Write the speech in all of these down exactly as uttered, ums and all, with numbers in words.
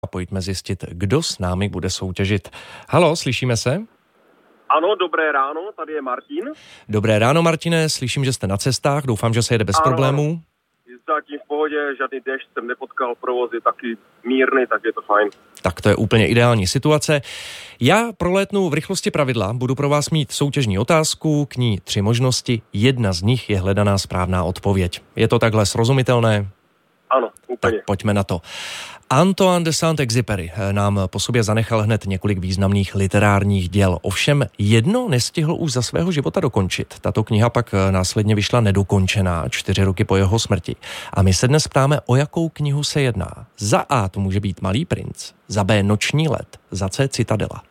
A pojďme zjistit, kdo s námi bude soutěžit. Haló, slyšíme se? Ano, dobré ráno, tady je Martin. Dobré ráno, Martine, slyším, že jste na cestách, doufám, že se jede bez ano, problémů. Zatím v pohodě, žádný déšť jsem nepotkal, provoz je taky mírný, tak je to fajn. Tak to je úplně ideální situace. Já prolétnu v rychlosti pravidla, budu pro vás mít soutěžní otázku, k ní tři možnosti, jedna z nich je hledaná správná odpověď. Je to takhle srozumitelné? Ano, úplně. Tak pojďme na to. Antoine de Saint-Exupéry nám po sobě zanechal hned několik významných literárních děl. Ovšem jedno nestihl už za svého života dokončit. Tato kniha pak následně vyšla nedokončená čtyři roky po jeho smrti. A my se dnes ptáme, o jakou knihu se jedná. Za A to může být Malý princ, za B Noční let, za C Citadela.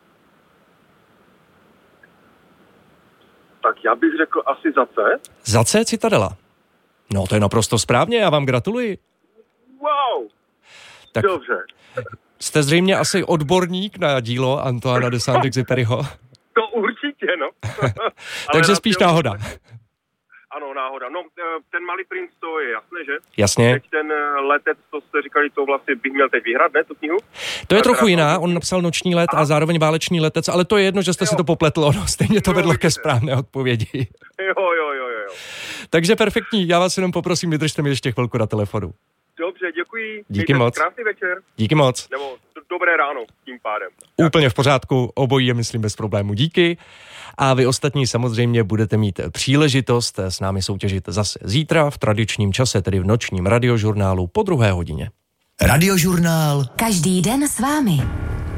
Tak já bych řekl asi za C. Za C Citadela. No to je naprosto správně, já vám gratuluji. Wow! Tak dobře. Jste zřejmě asi odborník na dílo Antoina de Saint-Exupéryho. To určitě, no. Takže spíš film... náhoda. Ano, náhoda. No, ten Malý princ, to je jasné, že? Jasně. Teď ten letec, to jste říkali, to vlastně bych měl teď vyhrát, ne, tu knihu? To je trochu jiná, on napsal Noční let a zároveň Válečný letec, ale to je jedno, že jste jo. si to popletl, ono stejně to vedlo ke správné odpovědi. Jo, jo, jo, jo. Takže perfektní, já vás jenom poprosím, vydržte mi ještě chvilku na telefonu. Dobře, děkuji. Díky moc. Krásný večer. Díky moc. Nebo dobré ráno tím pádem. Úplně v pořádku, obojí je, myslím, bez problému. Díky. A vy ostatní samozřejmě budete mít příležitost s námi soutěžit zase zítra v tradičním čase, tedy v nočním radiožurnálu po druhé hodině. Radiožurnál. Každý den s vámi.